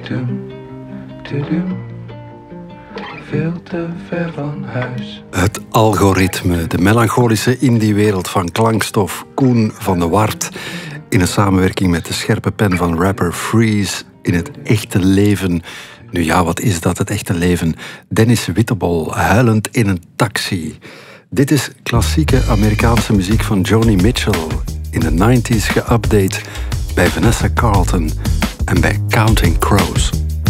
Veel te ver van huis. Het algoritme, de melancholische indie-wereld van klankstof Koen van de Wart, in een samenwerking met de scherpe pen van rapper Freeze in het echte leven. Nu ja, wat is dat, het echte leven? Dennis Wittebol, huilend in een taxi. Dit is klassieke Amerikaanse muziek van Joni Mitchell, in de 90s geüpdate bij Vanessa Carlton en bij Counting Crows.